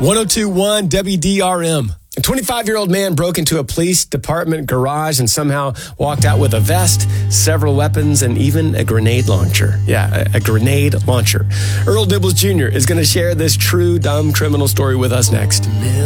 1021 WDRM. A 25-year-old man broke into a police department garage and somehow walked out with a vest, several weapons, and even a grenade launcher. Yeah, a grenade launcher. Earl Dibbles Jr. is going to share this true dumb criminal story with us next.